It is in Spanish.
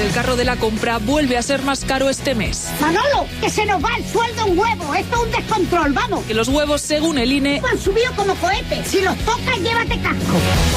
El carro de la compra vuelve a ser más caro este mes. Manolo, que se nos va el sueldo en huevo. Esto es un descontrol, vamos. Que los huevos, según el INE, Han subido como cohetes. Si los tocas, llévate casco.